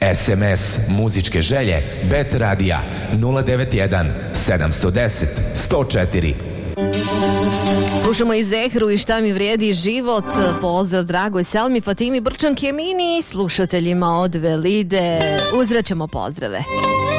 SMS muzičke želje Bet Radija 091 710 104. Slušamo i Zehru i Šta mi vrijedi život. Pozdrav dragoj Selmi, Fatimi, Brčanki, Emini, slušateljima od Velide. Uzvraćamo pozdrave.